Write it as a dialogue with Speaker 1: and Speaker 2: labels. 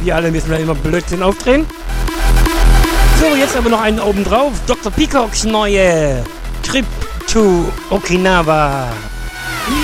Speaker 1: wir alle müssen da immer Blödsinn aufdrehen. So, jetzt aber noch einen oben drauf. Dr. Peacocks neue Trip to Okinawa.